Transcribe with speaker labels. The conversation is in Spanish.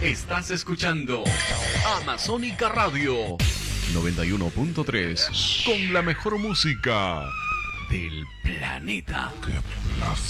Speaker 1: Estás escuchando Amazónica Radio 91.3 con la mejor música del planeta.
Speaker 2: ¡Qué placer!